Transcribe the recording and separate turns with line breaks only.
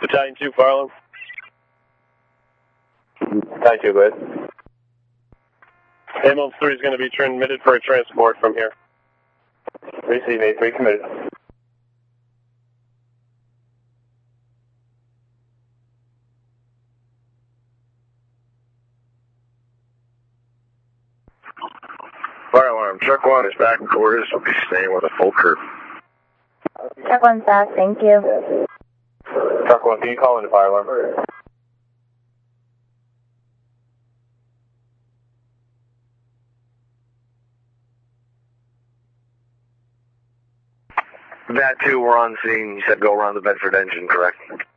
Battalion 2, fire alarm. Battalion 2, go ahead. Ambulance 3 is going to be transmitted for a transport from here. Receive A3 committed.
Fire alarm, truck 1 is back in quarters. We'll be staying with a full crew.
Truck 1's back, thank you.
Truck 1, can you call in the fire alarm?
That 2, we're on scene. You said go around the Bedford engine, correct?